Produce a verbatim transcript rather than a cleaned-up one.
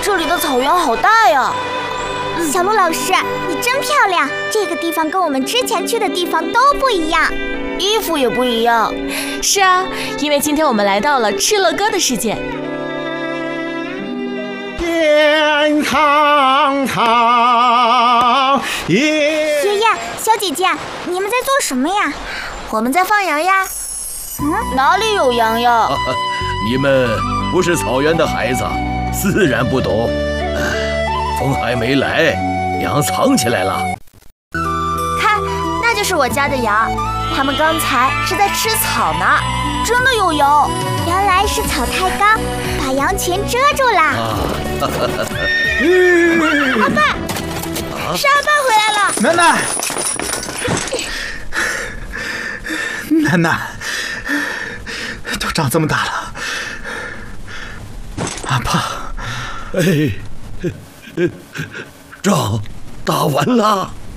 这里的草原好大呀！ 小鹿老师，你真漂亮！这个地方跟我们之前去的地方都不一样， 衣服也不一样。 是啊，因为今天我们来到了敕勒歌的世界。 天堂堂， 爷爷、小姐姐，你们在做什么呀？ 我们在放羊呀。嗯，哪里有羊呀？啊、 你们不是草原的孩子，自然不懂。风还没来，羊藏起来了。 看，那就是我家的羊，它们刚才是在吃草呢。真的有羊， 原来是草太高，把羊群遮住了。啊、 阿爸，啊、是阿爸回来了。 楠楠，楠楠，都长这么大了，阿爸， 哎。仗打完了，